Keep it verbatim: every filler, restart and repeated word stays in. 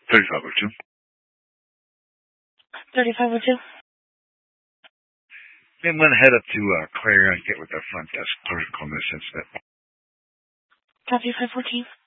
thirty-five oh two. thirty-five oh two. I'm going to head up to uh, Clarion and get with the front desk clerk on this incident. Copy five fourteen.